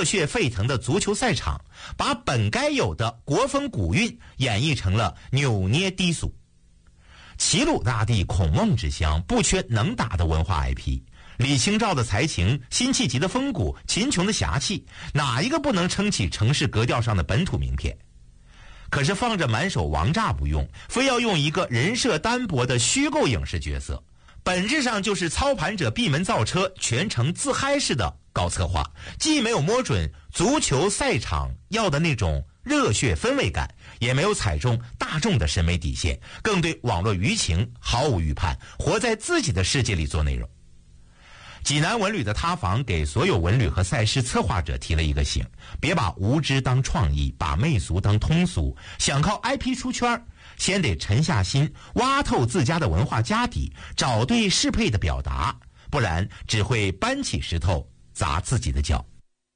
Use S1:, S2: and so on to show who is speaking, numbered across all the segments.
S1: 热血沸腾的足球赛场，把本该有的国风古韵演绎成了扭捏低俗。齐鲁大地孔孟之乡，不缺能打的文化 IP， 李清照的才情，辛弃疾的风骨，秦琼的侠气，哪一个不能撑起城市格调上的本土名片？可是放着满手王炸不用，非要用一个人设单薄的虚构影视角色，本质上就是操盘者闭门造车，全程自嗨式的搞策划，既没有摸准足球赛场要的那种热血氛围感，也没有踩中大众的审美底线，更对网络舆情毫无预判，活在自己的世界里做内容。济南文旅的塌房给所有文旅和赛事策划者提了一个醒，别把无知当创意，把媚俗当通俗，想靠 IP 出圈，先得沉下心，挖透自家的文化家底，找对适配的表达，不然只会搬起石头砸自己的脚。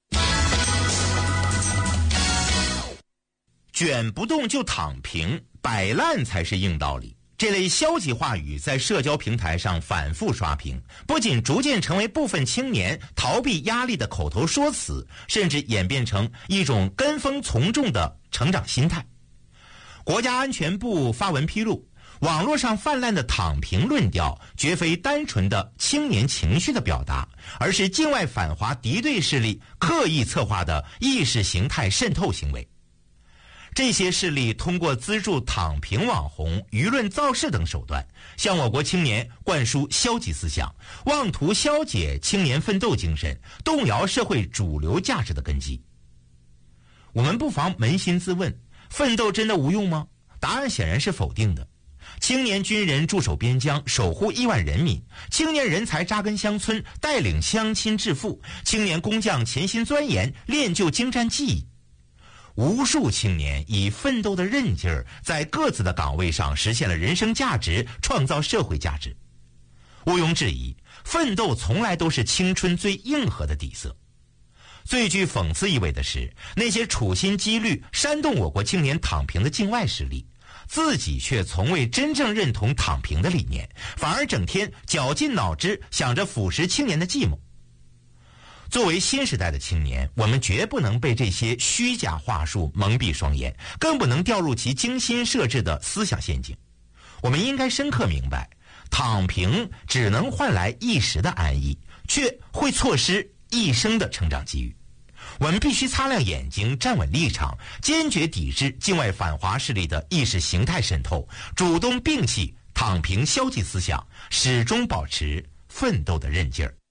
S1: 卷不动就躺平，摆烂才是硬道理。这类消极话语在社交平台上反复刷屏，不仅逐渐成为部分青年逃避压力的口头说辞，甚至演变成一种跟风从众的成长心态。国家安全部发文披露，网络上泛滥的躺平论调绝非单纯的青年情绪的表达，而是境外反华敌对势力刻意策划的意识形态渗透行为。这些势力通过资助躺平网红、舆论造势等手段，向我国青年灌输消极思想，妄图消解青年奋斗精神，动摇社会主流价值的根基。我们不妨扪心自问，奋斗真的无用吗？答案显然是否定的。青年军人驻守边疆，守护亿万人民；青年人才扎根乡村，带领乡亲致富；青年工匠潜心钻研，练就精湛技艺。无数青年以奋斗的韧劲儿，在各自的岗位上实现了人生价值，创造社会价值。毋庸置疑，奋斗从来都是青春最硬核的底色。最具讽刺意味的是，那些处心积虑煽动我国青年躺平的境外势力，自己却从未真正认同躺平的理念，反而整天绞尽脑汁想着腐蚀青年的寂寞。作为新时代的青年，我们绝不能被这些虚假话术蒙蔽双眼，更不能掉入其精心设置的思想陷阱。我们应该深刻明白，躺平只能换来一时的安逸，却会错失一生的成长机遇。我们必须擦亮眼睛，站稳立场，坚决抵制境外反华势力的意识形态渗透，主动摒弃躺平消极思想，始终保持奋斗的韧劲儿。